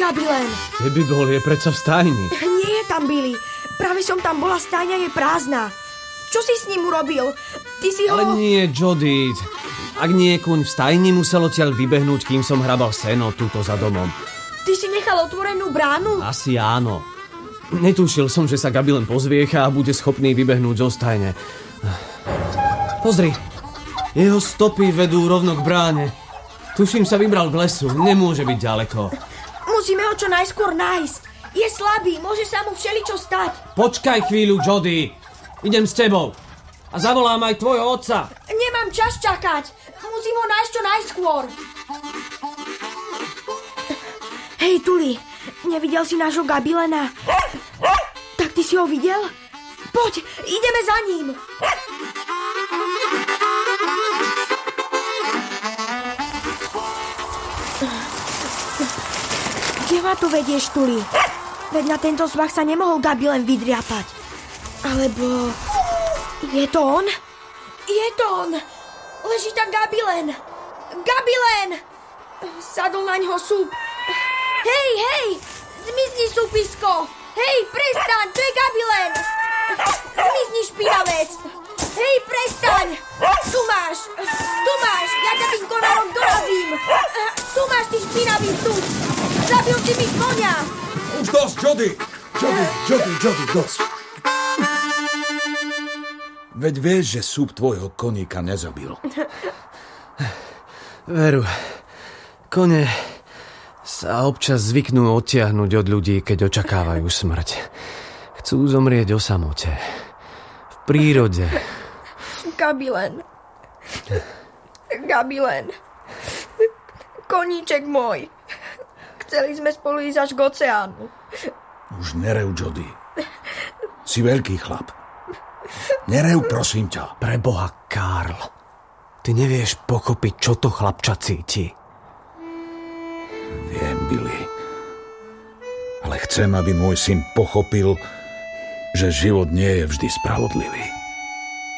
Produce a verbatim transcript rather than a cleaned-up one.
Gabilen? Kde by bol, je predsa v stajni. Nie je tam, Billy. Práve som tam bola, stajňa je prázdna. Čo si s ním urobil? Ty si ho... Ale nie, Jody. Ak nie je kuň v stajni, musel odtiaľ vybehnúť, kým som hrabal seno túto za domom. Ty si nechal otvorenú bránu? Asi áno. Netušil som, že sa Gabilen pozviecha a bude schopný vybehnúť zo stajne. Pozri, jeho stopy vedú rovno k bráne. Tuším, sa vybral k lesu, nemôže byť ďaleko. Musíme ho čo najskôr nájsť. Je slabý, môže sa mu všeličo stať. Počkaj chvíľu, Jody. Idem s tebou. A zavolám aj tvojho otca. Nemám čas čakať. Musím ho nájsť čo najskôr. Hej, Tuli, nevidel si nášho Gabilena? Tak ty si ho videl? Poď, ideme za ním. Kde ma tu vedieš, Tuli? Veď na tento svah sa nemohol Gabilen vydriapať. Alebo... Je to on? Je to on! Leží tam Gabilen! Gabilen! Sadol na ňo súb. Hej, hej! Zmizni, súpisko! Hej, prestaň, to je Gabilen! Zmizni, špinavec! Hej, prestaň! Tu máš! Tu máš! Ja ťa tým konárom dorazím! Tu máš, ty špinavý súb! Zabil si mi konia! Už dosť, Jody! Jody, Jody, Jody, dosť! Veď vieš, že súb tvojho koníka nezabil. Veru, kone sa občas zvyknú odtiahnuť od ľudí, keď očakávajú smrť. Chcú zomrieť o samote. V prírode. Gabilen. Gabilen. Koníček môj. Chceli sme spolu ísť až k oceánu. Už nerev, Jody. Si veľký chlap. Nerev, prosím ťa. Preboha, Karl. Ty nevieš pochopiť, čo to chlapča cíti. Viem, Billy. Ale chcem, aby môj syn pochopil, že život nie je vždy spravodlivý.